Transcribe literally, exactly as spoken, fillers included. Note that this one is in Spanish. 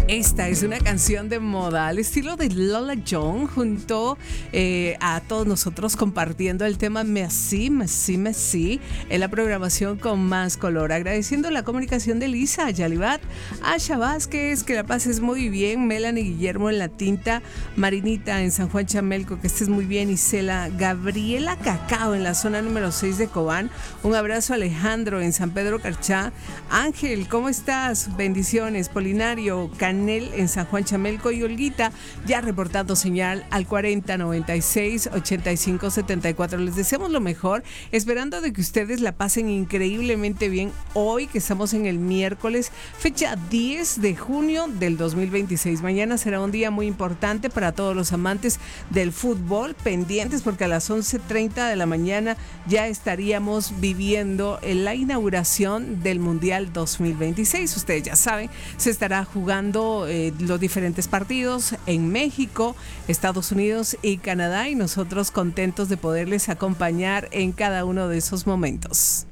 Esta es una canción de moda al estilo de Lola Young junto eh, a todos nosotros compartiendo el tema Merci, Merci, Merci en la programación con más color. Agradeciendo la comunicación de Lisa Yalibat, Asha Vázquez, que la pases muy bien, Melanie Guillermo en La Tinta, Marinita en San Juan Chamelco, que estés muy bien, Isela, Gabriela Cacao en la zona número seis de Cobán, un abrazo a Alejandro en San Pedro Carchá, Ángel, ¿cómo estás? Bendiciones, Polinario, Canel en San Juan Chamelco y Olguita ya reportando señal al cuarenta noventa y seis ochenta y cinco setenta y cuatro. Les deseamos lo mejor, esperando de que ustedes la pasen increíblemente bien hoy que estamos en el miércoles, fecha diez de junio del dos mil veintiséis. Mañana será un día muy importante para todos los amantes del fútbol, pendientes porque a las once treinta de la mañana ya estaríamos viviendo la inauguración del Mundial dos mil veintiséis. Ustedes ya saben, se estará jugando Eh, los diferentes partidos en México, Estados Unidos y Canadá, y nosotros contentos de poderles acompañar en cada uno de esos momentos.